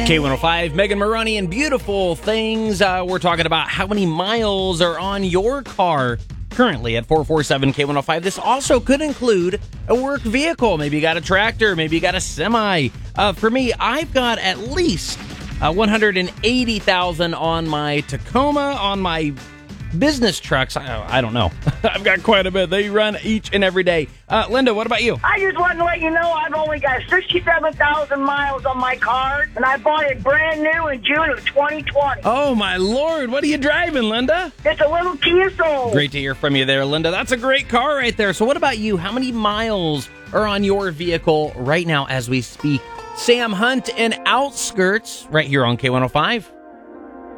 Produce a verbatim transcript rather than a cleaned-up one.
K one oh five, Megan Maroney and Beautiful Things. Uh, we're talking about how many miles are on your car currently at four four seven K one oh five. This also could include a work vehicle. Maybe you got a tractor. Maybe you got a semi. Uh, for me, I've got at least uh, one hundred eighty thousand on my Tacoma, on my business trucks. I, I don't know. I've got quite a bit. They run each and every day. Uh, Linda, what about you? I just wanted to let you know I've only got sixty-seven thousand miles on my car, and I bought it brand new in June of twenty twenty. Oh, my Lord. What are you driving, Linda? It's a little Kia Soul. Great to hear from you there, Linda. That's a great car right there. So what about you? How many miles are on your vehicle right now as we speak? Sam Hunt and Outskirts right here on K one oh five.